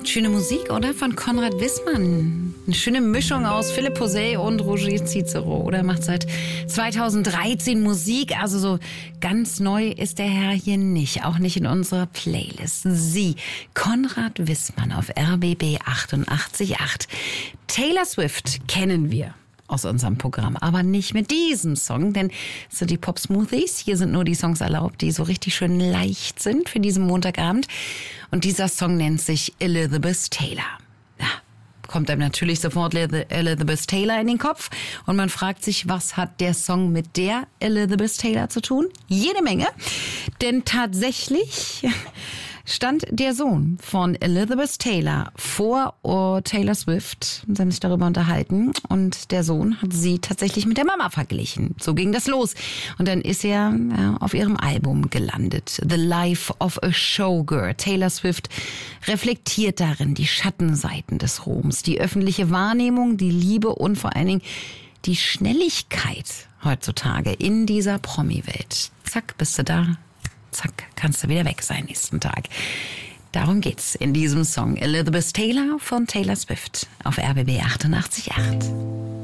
Schöne Musik, oder? Von Konrad Wissmann. Eine schöne Mischung aus Philipp Poset und Roger Cicero. Oder macht seit 2013 Musik. Also so ganz neu ist der Herr hier nicht. Auch nicht in unserer Playlist. Sie, Konrad Wissmann auf RBB 88.8. Taylor Swift kennen wir aus unserem Programm, aber nicht mit diesem Song, denn es sind die Pop-Smoothies. Hier sind nur die Songs erlaubt, die so richtig schön leicht sind für diesen Montagabend. Und dieser Song nennt sich Elizabeth Taylor. Ja, kommt einem natürlich sofort Elizabeth Taylor in den Kopf. Und man fragt sich, was hat der Song mit der Elizabeth Taylor zu tun? Jede Menge. Denn tatsächlich stand der Sohn von Elizabeth Taylor vor Taylor Swift. Sie haben sich darüber unterhalten und der Sohn hat sie tatsächlich mit der Mama verglichen. So ging das los. Und dann ist er auf ihrem Album gelandet. The Life of a Showgirl. Taylor Swift reflektiert darin die Schattenseiten des Ruhms, die öffentliche Wahrnehmung, die Liebe und vor allen Dingen die Schnelligkeit heutzutage in dieser Promi-Welt. Zack, bist du da. Zack, kannst du wieder weg sein nächsten Tag. Darum geht's in diesem Song. Elizabeth Taylor von Taylor Swift auf RBB 88.8.